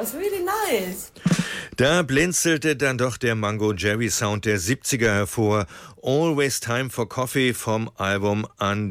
was really nice. Da blinzelte dann doch der Mango Jerry Sound der 70er hervor. Always Time for Coffee vom Album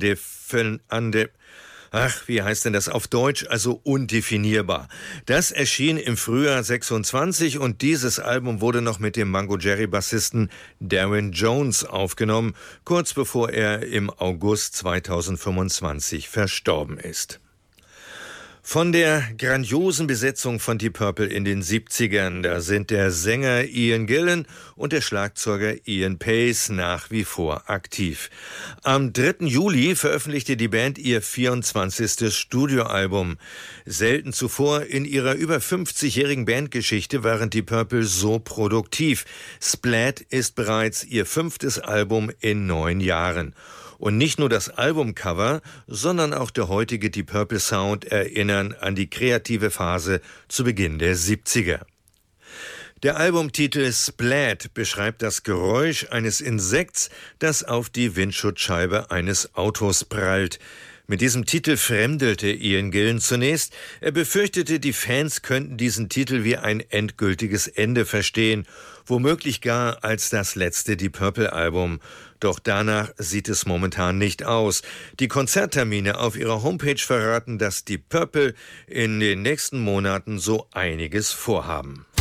wie heißt denn das auf Deutsch? Also undefinierbar. Das erschien im Frühjahr 26 und dieses Album wurde noch mit dem Mango Jerry Bassisten Darren Jones aufgenommen, kurz bevor er im August 2025 verstorben ist. Von der grandiosen Besetzung von Deep Purple in den 70ern, da sind der Sänger Ian Gillan und der Schlagzeuger Ian Pace nach wie vor aktiv. Am 3. Juli veröffentlichte die Band ihr 24. Studioalbum. Selten zuvor in ihrer über 50-jährigen Bandgeschichte waren Deep Purple so produktiv. Splat ist bereits ihr 5. Album in 9 Jahren. Und nicht nur das Albumcover, sondern auch der heutige Deep Purple Sound erinnern an die kreative Phase zu Beginn der 70er. Der Albumtitel Splat beschreibt das Geräusch eines Insekts, das auf die Windschutzscheibe eines Autos prallt. Mit diesem Titel fremdelte Ian Gillan zunächst. Er befürchtete, die Fans könnten diesen Titel wie ein endgültiges Ende verstehen, womöglich gar als das letzte Deep Purple Album. Doch danach sieht es momentan nicht aus. Die Konzerttermine auf ihrer Homepage verraten, dass Deep Purple in den nächsten Monaten so einiges vorhaben.